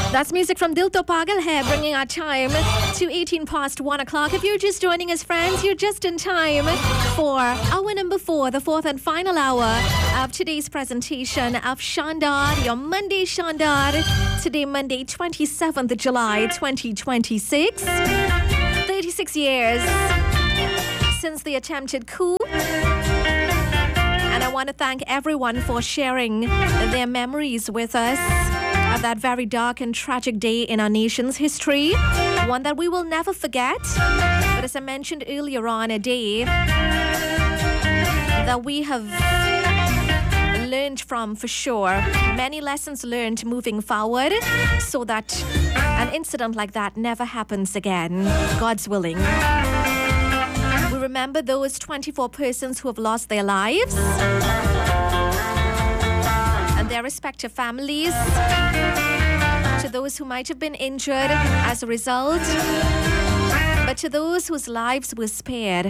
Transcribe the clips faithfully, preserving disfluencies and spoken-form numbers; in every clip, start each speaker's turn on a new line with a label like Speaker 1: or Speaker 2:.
Speaker 1: That's music from Dil To Pagal Hai, bringing our time to eighteen past one o'clock. If you're just joining us, friends, you're just in time for hour number four, the fourth and final hour of today's presentation of Shandar, your Monday Shandar. Today, Monday, twenty-seventh of July, twenty twenty-six. thirty-six years since the attempted coup. And I want to thank everyone for sharing their memories with us of that very dark and tragic day in our nation's history, one that we will never forget. But as I mentioned earlier on, a day that we have learned from for sure. Many lessons learned moving forward so that an incident like that never happens again, God's willing. We remember those twenty-four persons who have lost their lives and their respective families, to those who might have been injured as a result, but to those whose lives were spared,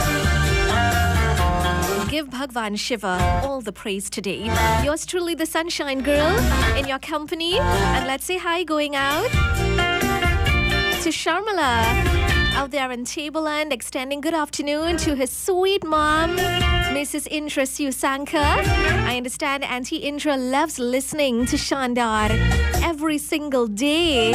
Speaker 1: give Bhagwan Shiva all the praise today. Yours truly, the Sunshine Girl, in your company. And let's say hi going out to Sharmila out there in Tableland, extending good afternoon to his sweet mom, Missus Indra Siusanka. I understand Auntie Indra loves listening to Shandar every single day.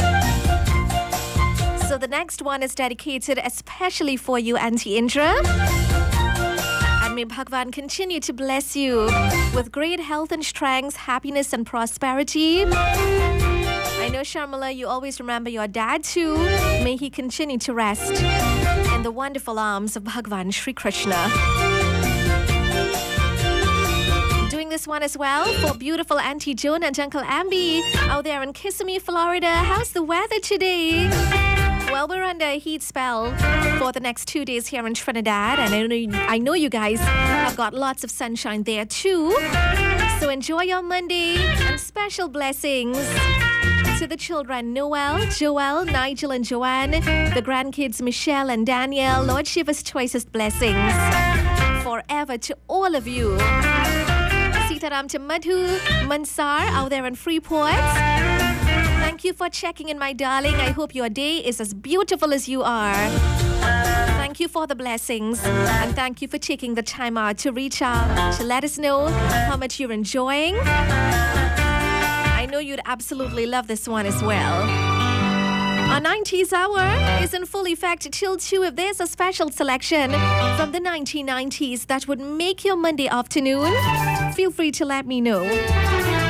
Speaker 1: So the next one is dedicated especially for you, Auntie Indra. And may Bhagwan continue to bless you with great health and strength, happiness and prosperity. I know, Sharmila, you always remember your dad too. May he continue to rest in the wonderful arms of Bhagwan Shri Krishna. Doing this one as well for beautiful Auntie Joan and Uncle Ambi out there in Kissimmee, Florida. How's the weather today? Well, we're under a heat spell for the next two days here in Trinidad, and I know, I know you guys have got lots of sunshine there too. So enjoy your Monday, and special blessings to the children, Noel, Joel, Nigel and Joanne, the grandkids, Michelle and Danielle. Lord Shiva's choicest blessings forever to all of you. Sitaram to Madhu, Mansar out there in Freeport. Thank you for checking in, my darling. I hope your day is as beautiful as you are. Thank you for the blessings, and thank you for taking the time out to reach out, to let us know how much you're enjoying. I know you'd absolutely love this one as well. Our nineties hour is in full effect till two. If there's a special selection from the nineteen nineties that would make your Monday afternoon, feel free to let me know.